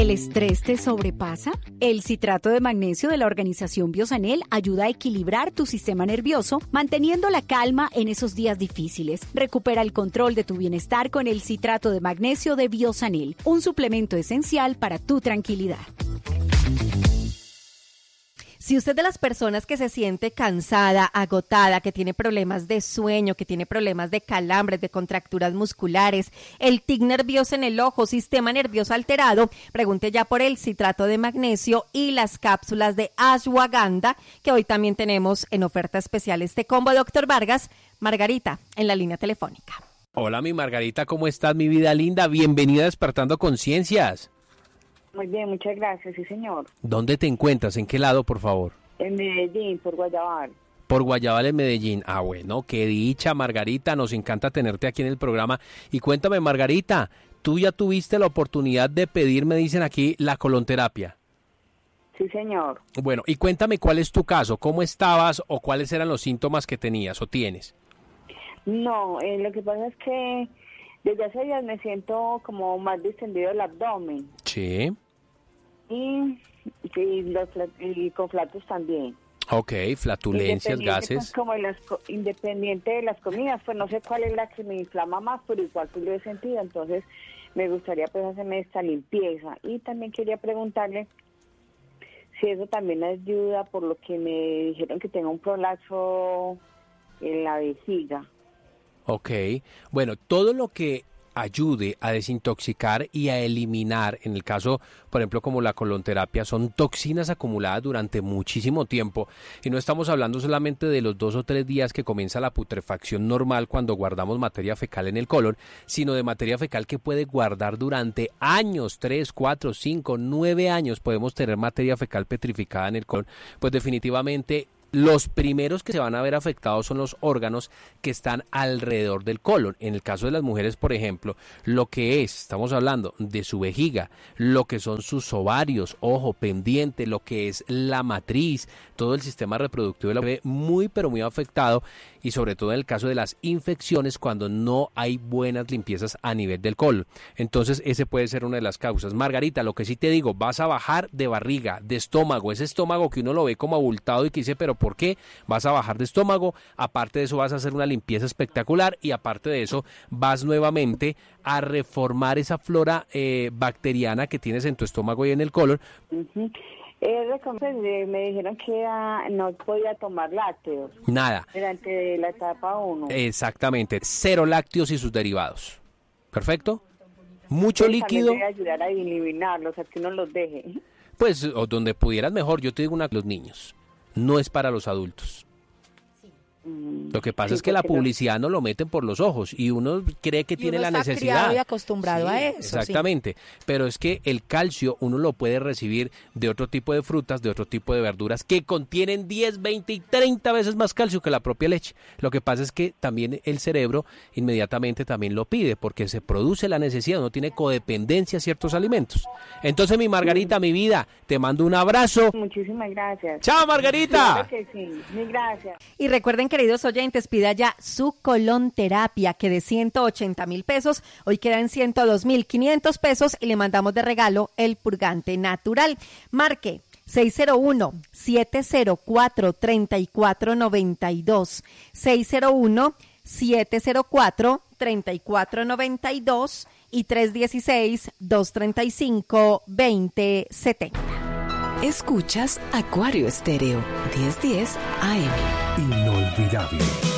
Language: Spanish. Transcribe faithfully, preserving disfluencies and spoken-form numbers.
¿El estrés te sobrepasa? El citrato de magnesio de la organización Biosanel ayuda a equilibrar tu sistema nervioso, manteniendo la calma en esos días difíciles. Recupera el control de tu bienestar con el citrato de magnesio de Biosanel, un suplemento esencial para tu tranquilidad. Si usted es de las personas que se siente cansada, agotada, que tiene problemas de sueño, que tiene problemas de calambres, de contracturas musculares, el tic nervioso en el ojo, sistema nervioso alterado, pregunte ya por el citrato de magnesio y las cápsulas de ashwagandha, que hoy también tenemos en oferta especial este combo. Doctor Vargas, Margarita, en la línea telefónica. Hola, mi Margarita, ¿cómo estás, mi vida linda? Bienvenida a Despertando Conciencias. Muy bien, muchas gracias, sí señor. ¿Dónde te encuentras? ¿En qué lado, por favor? En Medellín, por Guayabal. Por Guayabal, en Medellín. Ah, bueno, qué dicha, Margarita, nos encanta tenerte aquí en el programa. Y cuéntame, Margarita, tú ya tuviste la oportunidad de pedir, me dicen aquí, la colonterapia. Sí, señor. Bueno, y cuéntame cuál es tu caso, cómo estabas o cuáles eran los síntomas que tenías o tienes. No, eh, lo que pasa es que desde hace días me siento como más distendido el abdomen. Sí. Y, y, los, y con flatos también. Ok, flatulencias, gases. Pues, como las, independiente de las comidas, pues no sé cuál es la que me inflama más, pero igual pues lo he sentido, entonces me gustaría pues hacerme esta limpieza. Y también quería preguntarle si eso también ayuda, por lo que me dijeron que tengo un prolapso en la vejiga. Ok, bueno, todo lo que ayude a desintoxicar y a eliminar, en el caso, por ejemplo, como la colonterapia, son toxinas acumuladas durante muchísimo tiempo, y no estamos hablando solamente de los dos o tres días que comienza la putrefacción normal cuando guardamos materia fecal en el colon, sino de materia fecal que puede guardar durante años, tres, cuatro, cinco, nueve años, podemos tener materia fecal petrificada en el colon. Pues definitivamente los primeros que se van a ver afectados son los órganos que están alrededor del colon. En el caso de las mujeres, por ejemplo, lo que es, estamos hablando de su vejiga, lo que son sus ovarios, ojo, pendiente, lo que es la matriz, todo el sistema reproductivo de la mujer muy pero muy afectado, y sobre todo en el caso de las infecciones cuando no hay buenas limpiezas a nivel del colon. Entonces ese puede ser una de las causas. Margarita, lo que sí te digo, vas a bajar de barriga, de estómago, ese estómago que uno lo ve como abultado y que dice, pero ¿por qué? Vas a bajar de estómago, aparte de eso vas a hacer una limpieza espectacular y aparte de eso vas nuevamente a reformar esa flora eh, bacteriana que tienes en tu estómago y en el colon. Uh-huh. Eh, me dijeron que uh, no podía tomar lácteos. Nada. Durante la etapa uno. Exactamente, cero lácteos y sus derivados. ¿Perfecto? Mucho Eso líquido. También debe ayudar a eliminarlos, a que uno los deje. Pues, o donde pudieras mejor, yo te digo una, los niños. No es para los adultos. Lo que pasa sí, es que la no... publicidad no lo meten por los ojos y uno cree que y tiene uno la está necesidad. Criado y acostumbrado sí, a eso. Exactamente, sí. Pero es que el calcio uno lo puede recibir de otro tipo de frutas, de otro tipo de verduras que contienen diez, veinte y treinta veces más calcio que la propia leche. Lo que pasa es que también el cerebro inmediatamente también lo pide porque se produce la necesidad, uno tiene codependencia a ciertos alimentos. Entonces, mi Margarita, sí. Mi vida, te mando un abrazo. Muchísimas gracias. ¡Chao, Margarita! Claro que sí, mil gracias. Y recuerden, queridos oyentes, pida ya su colonterapia, que de ciento ochenta mil pesos, hoy queda en ciento dos mil quinientos pesos y le mandamos de regalo el purgante natural. Marque seis cero uno, siete cero cuatro, tres cuatro nueve dos, seis cero uno, siete cero cuatro, tres cuatro nueve dos y tres uno seis, dos tres cinco, dos cero siete cero. Escuchas Acuario Estéreo, diez diez A M. Inolvidable.